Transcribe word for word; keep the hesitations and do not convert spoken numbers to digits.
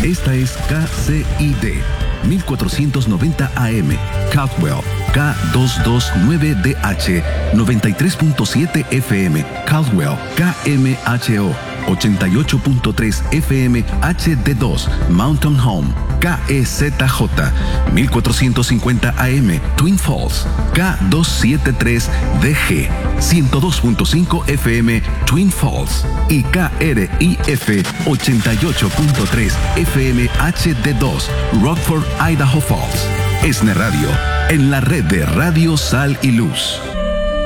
Esta es K C I D mil cuatrocientos noventa A M, Caldwell, K doscientos veintinueve D H, noventa y tres punto siete F M, Caldwell, K M H O, ochenta y ocho punto tres F M H D dos, Mountain Home, K E Z J, mil cuatrocientos cincuenta A M, Twin Falls, K doscientos setenta y tres D G, ciento dos punto cinco F M, Twin Falls, y K R I F ochenta y ocho punto tres F M H D dos, Rockford, Idaho Falls. ESNE Radio, en la red de Radio Sal y Luz.